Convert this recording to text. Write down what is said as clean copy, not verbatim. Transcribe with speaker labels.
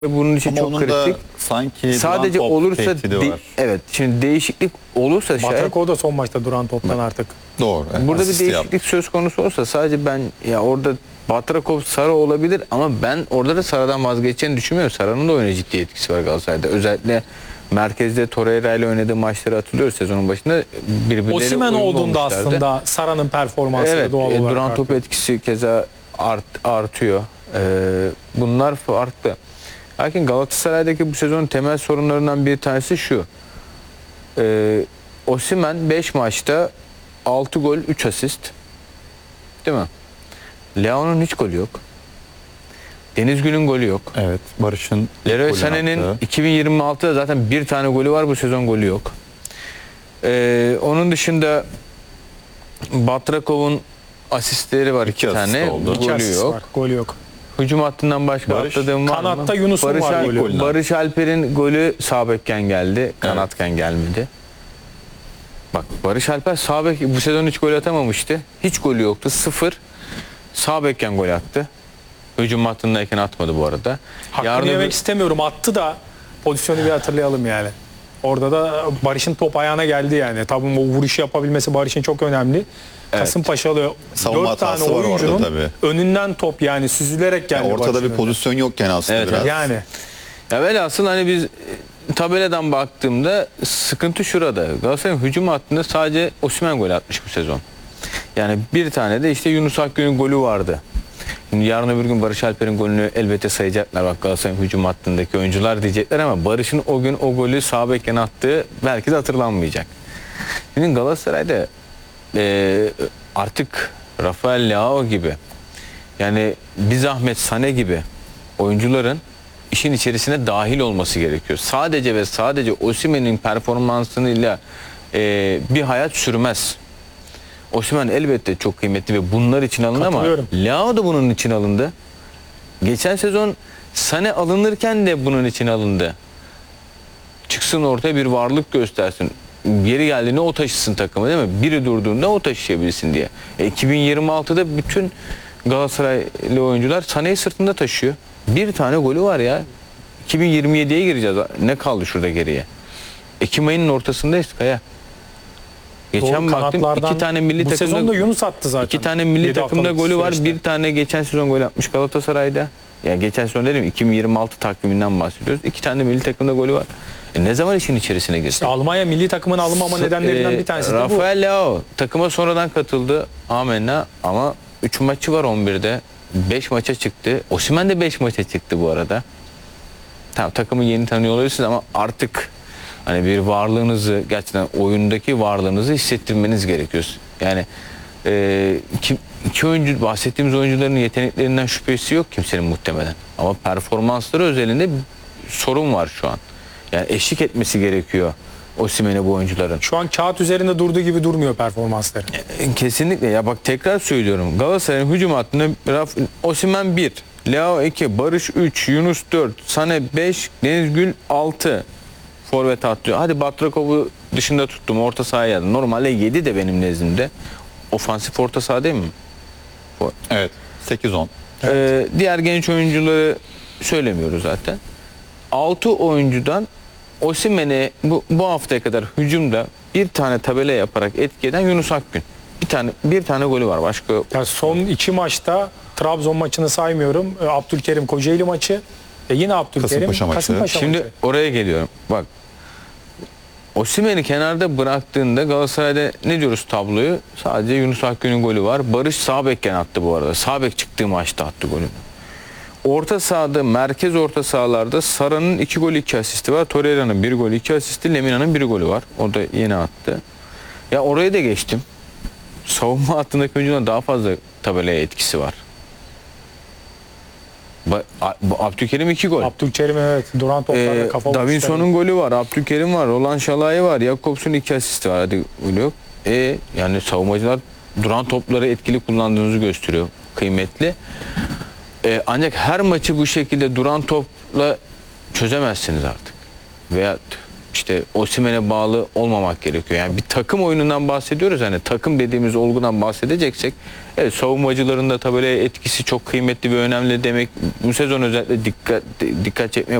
Speaker 1: Bunun için
Speaker 2: Ama
Speaker 1: çok
Speaker 2: onun
Speaker 1: kritik.
Speaker 2: da sanki
Speaker 1: Sadece
Speaker 2: duran top
Speaker 1: olursa
Speaker 2: tehdidi var.
Speaker 1: evet, şimdi değişiklik olursa şayet
Speaker 3: Batrako da son maçta duran toptan artık.
Speaker 2: Doğru.
Speaker 1: burada bir
Speaker 2: asist
Speaker 1: değişiklik
Speaker 2: yaptı.
Speaker 1: söz konusu olsa sadece ben ya orada Batrakov Sara olabilir ama ben orada da Sara'dan vazgeçeceğini düşünmüyorum. Sara'nın da oyuna ciddi etkisi var Galatasaray'da. Özellikle merkezde Torreira ile oynadığı maçları hatırlıyoruz sezonun başında birbirleriyle
Speaker 3: Osimhen
Speaker 1: uyumlu
Speaker 3: olduğunda
Speaker 1: olmuşlardı.
Speaker 3: aslında Sara'nın performansı
Speaker 1: Evet,
Speaker 3: doğal olarak
Speaker 1: duran top
Speaker 3: artıyor.
Speaker 1: etkisi keza artıyor. Bunlar farklı. Lakin Galatasaray'daki bu sezonun temel sorunlarından bir tanesi şu. Osimhen 5 maçta 6 gol 3 asist. Değil mi? Leao'nun hiç golü yok. Deniz Gül'ün golü yok.
Speaker 2: Evet. Barış'ın
Speaker 1: Leroy
Speaker 2: golünü
Speaker 1: Sané'nin
Speaker 2: attı.
Speaker 1: 2026'da zaten bir tane golü var, bu sezon golü yok. Onun dışında Batrakov'un asistleri var, 2
Speaker 2: asist
Speaker 1: tane.
Speaker 2: oldu.
Speaker 3: İki
Speaker 1: Golü
Speaker 3: asist
Speaker 1: yok.
Speaker 3: var, golü yok.
Speaker 1: Hücum hattından başka
Speaker 2: Barış,
Speaker 1: atladığım var mı?
Speaker 3: kanatta Yunus'un var golü.
Speaker 1: Barış Alper'in golü sağ bekken geldi. Kanatken gelmedi. Bak, Barış Alper sağ bek bu sezon hiç gol atamamıştı. Hiç golü yoktu. 0. Sağ bekken gol attı. Hücum hattındayken atmadı bu arada.
Speaker 3: Hakkını yemek istemiyorum. Attı da pozisyonu bir hatırlayalım yani. Orada da Barış'ın top ayağına geldi yani. Tabii o vuruşu yapabilmesi Barış'ın çok önemli. Kasımpaşalı
Speaker 2: Savunma
Speaker 3: 4 tane
Speaker 2: hatası var orada
Speaker 3: oyuncunun
Speaker 2: tabii.
Speaker 3: önünden top yani süzülerek geldi.
Speaker 2: Yani ortada
Speaker 3: Barış'ın
Speaker 2: bir
Speaker 3: önüne.
Speaker 2: pozisyon yokken aslında
Speaker 1: Evet,
Speaker 2: biraz.
Speaker 3: Yani
Speaker 1: Ya velhasıl hani biz tabeladan baktığımda sıkıntı şurada. Galatasaray'ın hücum hattında sadece Osimhen gol atmış bu sezon. Yani bir tane de işte Yunus Akgün'ün golü vardı. Şimdi yarın öbür gün Barış Alper'in golünü elbette sayacaklar. Bak, Galatasaray'ın hücum hattındaki oyuncular diyecekler ama Barış'ın o gün o golü sağ bekken attığı belki de hatırlanmayacak. Şimdi Galatasaray'da artık Rafael Leao gibi, yani bir zahmet Sané gibi oyuncuların işin içerisine dahil olması gerekiyor. Sadece ve sadece Osimhen'in performansıyla bir hayat sürmez. Osimhen elbette çok kıymetli ve bunlar için alındı ama
Speaker 3: Katılıyorum.
Speaker 1: Leao da bunun için alındı. Geçen sezon Sané alınırken de bunun için alındı. Çıksın ortaya, bir varlık göstersin. Geri geldiğinde o taşısın takımı, değil mi? Biri durduğunda o taşıyabilsin diye. 2026'da bütün Galatasaraylı oyuncular Sané'yi sırtında taşıyor. Bir tane golü var ya. 2027'ye gireceğiz. Ne kaldı şurada geriye? Ekim ayının ortasındayız Kaya. Geçen
Speaker 3: doğru,
Speaker 1: baktım
Speaker 3: kanatlardan
Speaker 1: 2 tane milli
Speaker 3: bu
Speaker 1: takımda
Speaker 3: sezonda Yunus attı zaten.
Speaker 1: 2 tane milli
Speaker 3: 7
Speaker 1: takımda
Speaker 3: haftalık
Speaker 1: golü var.
Speaker 3: süreçte.
Speaker 1: Bir tane geçen sezon gol atmış Galatasaray'da. Ya geçen sezon dedim, 2026 takviminden bahsediyoruz. 2 tane milli takımda golü var. Ne zaman işin içerisine girdi?
Speaker 3: İşte Almanya milli takımın alınmama nedenlerinden bir tanesi de bu.
Speaker 1: Rafael Leao takıma sonradan katıldı. Amenna, ama 3 maçı var 11'de. 5 maça çıktı. Osimhen de 5 maça çıktı bu arada. Tamam, takımı yeni tanıyor olabilirsiniz ama artık hani bir varlığınızı, gerçekten oyundaki varlığınızı hissettirmeniz gerekiyor. Yani iki oyuncu, bahsettiğimiz oyuncuların yeteneklerinden şüphesi yok kimsenin muhtemelen. Ama performansları özelinde sorun var şu an. Yani eşlik etmesi gerekiyor Osimhen'e bu oyuncuların.
Speaker 3: Şu an kağıt üzerinde durduğu gibi durmuyor performansları.
Speaker 1: Kesinlikle. Ya bak, tekrar söylüyorum. Galatasaray'ın hücum hattında Osimhen 1, Leao 2, Barış 3, Yunus 4, Sané 5, Deniz Gül 6 forvet atlıyor. Hadi Batrakov'u dışında tuttum. Orta sahaya yazdım. Normalde 7 de benim nezdimde. Ofansif orta saha değil mi?
Speaker 2: Evet. 8-10.
Speaker 1: Diğer genç oyuncuları söylemiyoruz zaten. 6 oyuncudan Osimhen'e bu haftaya kadar hücumda bir tane tabela yaparak etki eden Yunus Akgün. Bir tane golü var. Başka yok.
Speaker 3: Yani son 2 maçta Trabzon maçını saymıyorum. Abdülkerim Kocaeli maçı. Yine Abdülkerim
Speaker 2: Kasımpaşa maçı.
Speaker 1: Şimdi
Speaker 3: maçı.
Speaker 1: oraya geliyorum. Bak, Osimhen'i kenarda bıraktığında Galatasaray'da ne diyoruz tabloyu? Sadece Yunus Akgün'ün golü var. Barış sağ bekken attı bu arada. Sağ bek çıktığı maçta attı golünü. Orta sahada, merkez orta sahalarda Sara'nın 2 gol 2 asisti var. Torreira'nın 1 gol 2 asisti. Lemina'nın 1 golü var. O da yeni attı. Ya orayı da geçtim. Savunma hattındaki oyuncuların daha fazla tabelaya etkisi var. Abdülkerim 2 gol.
Speaker 3: Abdülkerim evet duran toplarda kafa
Speaker 1: Davinson'un golü var. Abdülkerim var. Roland Şalai var. Jakobs'un 2 asisti var. Hadi golü yok. Yani savunmacılar duran topları etkili kullandığınızı gösteriyor. Kıymetli. Ancak her maçı bu şekilde duran topla çözemezsiniz artık. Veya işte Osimhen'e bağlı olmamak gerekiyor. Yani bir takım oyunundan bahsediyoruz. Hani takım dediğimiz olgudan bahsedeceksek evet, savunmacıların da tabii etkisi çok kıymetli ve önemli demek. Bu sezon özellikle dikkat çekmeye